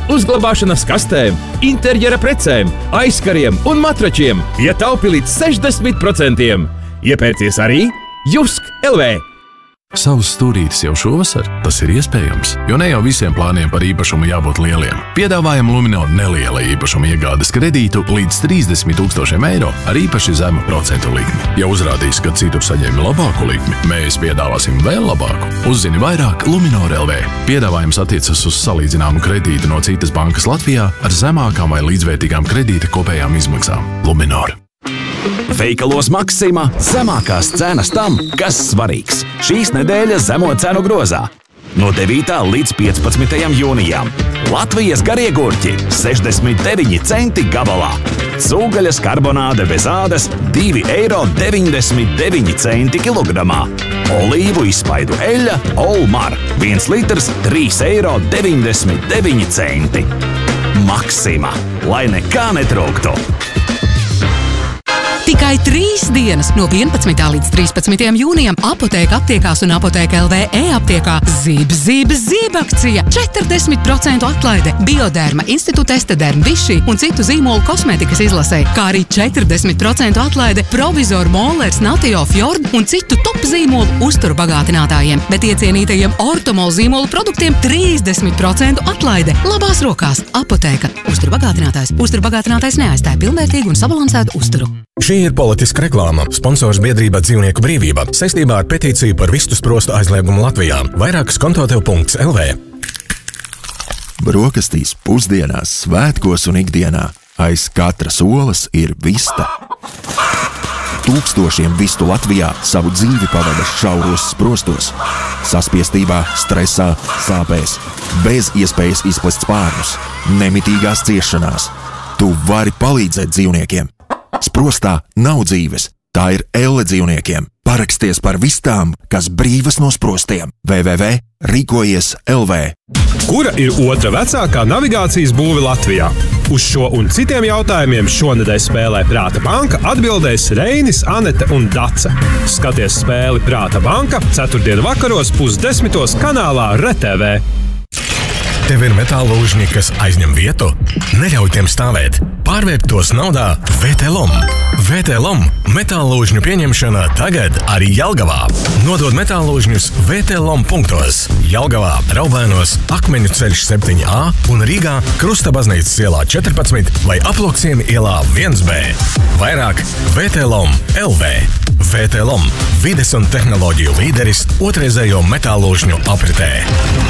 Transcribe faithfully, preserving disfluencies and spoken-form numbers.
uzglabāšanas kastēm, interjera precēm, aizkariem un matračiem ietaupi līdz sešdesmit procentiem. Iepērcies arī Jusk L V. Savus stūrītis jau šovasar? Tas ir iespējams, jo ne jau visiem plāniem par īpašumu jābūt lieliem. Piedāvājam Luminor neliela īpašuma iegādes kredītu līdz trīsdesmit tūkstošiem eiro ar īpaši zemu procentu likmi. Ja uzrādīs, ka citur saņēmi labāku likmi, mēs piedāvāsim vēl labāku. Uzzini vairāk Luminor L V. Piedāvājums attiecas uz salīdzināmu kredītu no citas bankas Latvijā ar zemākām vai līdzvērtīgām kredīta kopējām izmaksām. Luminor. Veikalos Maksima zemākās cenas tam, kas svarīgs. Šīs nedēļas zemo cenu grozā. No devītā līdz piecpadsmitajam jūnijam. Latvijas garie gurķi sešdesmit deviņi centi gabalā. Cūgaļas karbonāde bez ādas divi eiro deviņdesmit deviņi centi kilogramā. Olīvu izspaidu eļļa Olmar viens litrs trīs eiro deviņdesmit deviņi centi. Maksima, lai nekā netrūktu. Tikai trīs dienas no vienpadsmitā līdz trīspadsmitajam jūnijam Apotēka aptiekās un Apotēka L V e-aptiekā Zib, zib, zib akcija. četrdesmit procentu atlaide Bioderma, Institūta Estederm, Vichy un citu zīmolu kosmētikas izlasē, kā arī četrdesmit procentu atlaide Provizor, Mollers, Natio, Fjord un citu top zīmolu uzturu bagātinātājiem, bet iecienītajiem Ortomol zīmolu produktiem trīsdesmit procentu atlaide. Labās rokās Apotēka. Uzturu bagātinātājs. Uzturu bagātinātājs neaizstāja pilnvērtīgu un sabalansētu uzturu. Šī ir politiska reklāma. Sponsors biedrība Dzīvnieku brīvība saistībā ar petīciju par vistu sprostu aizliegumu Latvijā. Vairāk skontotev punkts L V. Brokastīs, pusdienās, svētkos un ikdienā aiz katras olas ir vista. Tūkstošiem vistu Latvijā savu dzīvi pavada šauros sprostos, saspiestībā, stresā, sāpēs, bez iespējas izplest spārnus, nemitīgās ciešanās. Tu vari palīdzēt dzīvniekiem. Sprostā nav dzīves, tā ir elle dzīvniekiem. Paraksties par vistām, kas brīvas no sprostiem. w w w punkts rīkojies L V. Kura ir otra vecākā navigācijas būve Latvijā? Uz šo un citiem jautājumiem šonedēļ spēlē Prāta banka atbildēs Reinis, Anete un Dace. Skaties spēli Prāta banka ceturtdien vakaros pusdesmitos kanālā R T V. Tev ir metāla lūžņi, kas aizņem vietu? Neļauj tiem stāvēt. Pārvērt tos naudā V T L O M. V T L O M metāla lūžņu pieņemšana tagad arī Jelgavā. Nodod metāla lūžņus V T L O M punktos. Jelgavā, Raubēnos, Akmeņu ceļš septiņi A un Rīgā Krusta baznīcas ielā četrpadsmit vai Aploksiem ielā viens B. Vairāk V T L O M L V. V T L O M – vides un tehnoloģiju līderis otrreizējo metāla lūžņu apritē.